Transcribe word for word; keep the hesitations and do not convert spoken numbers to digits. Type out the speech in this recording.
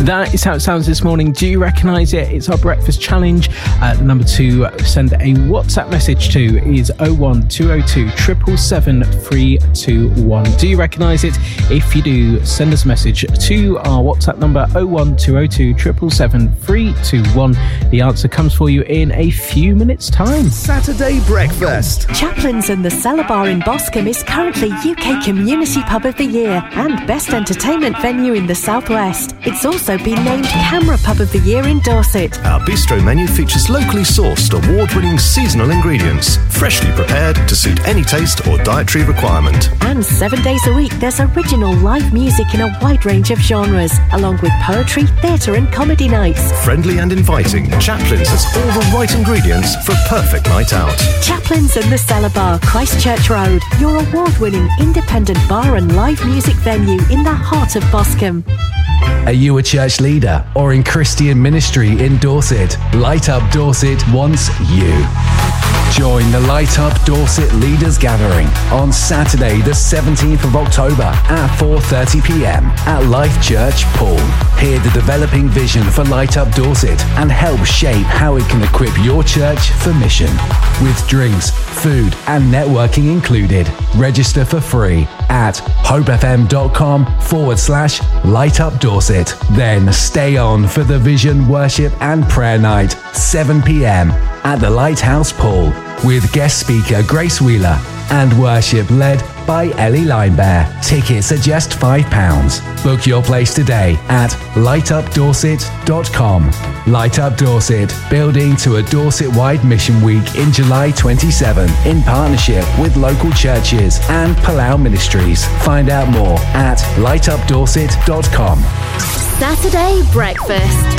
That is how it sounds this morning. Do you recognise it? It's our breakfast challenge. Uh, the number to send a WhatsApp message to is oh one two oh two, seven seven seven, three two one. Do you recognise it? If you do, send us a message to our WhatsApp number oh one two oh two, seven seven seven, three two one. The answer comes for you in a few minutes' time. Saturday Breakfast. Chaplains and the Cellar Bar in Boscombe is currently U K Community Pub of the Year and Best Entertainment Venue in the Southwest. It's also been named Camera Pub of the Year in Dorset. Our bistro menu features locally sourced, award-winning seasonal ingredients, freshly prepared to suit any taste or dietary requirement. And seven days a week, there's original live music in a wide range of genres, along with poetry, theatre and comedy nights. Friendly and inviting, Chaplains has all the right ingredients for a perfect night out. Chaplains and the Cellar Bar, Christchurch Road, your award-winning independent bar and live music venue in the heart of Boscombe. Are you a church leader or in Christian ministry in Dorset? Light Up Dorset wants you. Join the Light Up Dorset Leaders Gathering on Saturday the seventeenth of October at four thirty p m at Life Church Poole. Hear the developing vision for Light Up Dorset and help shape how it can equip your church for mission. With drinks, food and networking included. Register for free at hopefm.com forward slash Light Up Dorset. Then stay on for the Vision Worship and Prayer Night, seven p m at the Lighthouse Poole, with guest speaker Grace Wheeler and worship led by Ellie Linebear. Tickets are just five pounds. Book your place today at light up dorset dot com. Light Up Dorset, building to a Dorset-wide mission week in July twenty-seventh in partnership with local churches and Palau Ministries. Find out more at light up dorset dot com. Saturday Breakfast.